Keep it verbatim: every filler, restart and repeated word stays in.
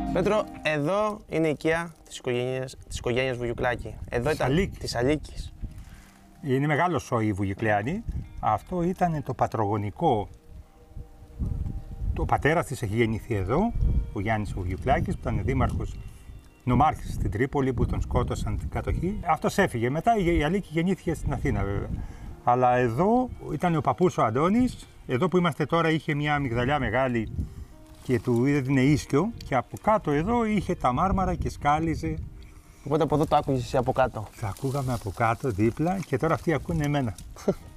Πέτρο, εδώ είναι η οικία της οικογένειας, της οικογένειας Βουγιουκλάκη. Εδώ ήταν Αλίκη. της Αλίκης. Είναι μεγάλο σόι η Βουγιουκλιάνη. Αυτό ήταν το πατρογονικό. Το πατέρας της έχει γεννηθεί εδώ, ο Γιάννης Βουγιουκλάκης, που ήταν δήμαρχος νομάρχης στην Τρίπολη, που τον σκότωσαν την κατοχή. Αυτός έφυγε. Μετά η Αλίκη γεννήθηκε στην Αθήνα, βέβαια. Αλλά εδώ ήταν ο παππούς ο Αντώνης. Εδώ που είμαστε τώρα είχε μια αμυγδαλιά μεγάλη και του έδινε ίσκιο. Και από κάτω εδώ είχε τα μάρμαρα και σκάλιζε. Οπότε από εδώ το άκουγες εσύ από κάτω. Θα ακούγαμε από κάτω δίπλα και τώρα αυτοί ακούνε εμένα.